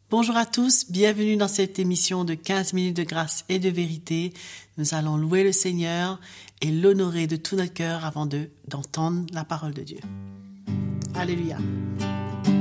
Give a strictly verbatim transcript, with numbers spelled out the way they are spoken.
Bonjour à tous, bienvenue dans cette émission de quinze minutes de grâce et de vérité. Nous allons louer le Seigneur et l'honorer de tout notre cœur avant de, d'entendre la parole de Dieu. Alléluia.